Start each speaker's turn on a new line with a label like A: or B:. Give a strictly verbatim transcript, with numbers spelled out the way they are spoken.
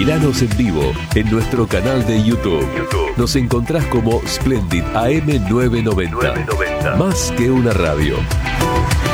A: Miranos en vivo en nuestro canal de YouTube. YouTube. Nos encontrás como Splendid A M nueve noventa. Más que una radio.